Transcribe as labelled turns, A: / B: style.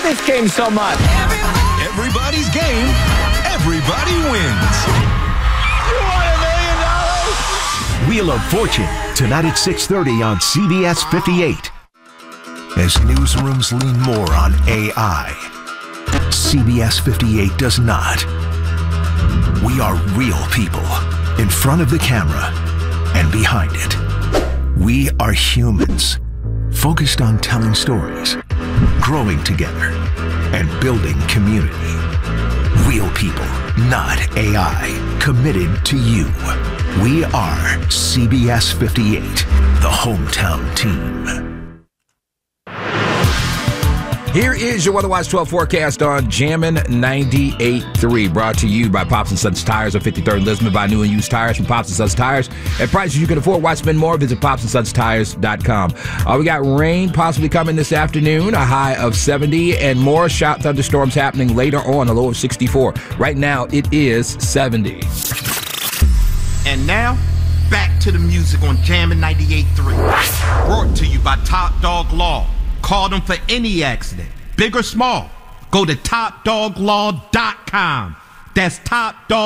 A: this game so much.
B: Everybody's game. Everybody wins.
A: You want $1 million?
C: Wheel of Fortune, tonight at 6:30 on CBS 58. As newsrooms lean more on AI, CBS 58 does not. We are real people in front of the camera and behind it. We are humans, focused on telling stories, growing together, and building community. Real people, not AI, committed to you. We are CBS 58, the hometown team.
D: Here is your Weather Watch 12 forecast on Jammin' 98.3, brought to you by Pops & Sons Tires on 53rd and Lisbon. Buy new and used tires from Pops & Sons Tires at prices you can afford. Why spend more? Visit popsandsonstires.com. We got rain possibly coming this afternoon, a high of 70, and more shot thunderstorms happening later on, a low of 64. Right now, it is 70.
E: And now, back to the music on Jammin' 98.3. Brought to you by Top Dog Law. Call them for any accident, big or small. Go to TopDogLaw.com. That's Top Dog.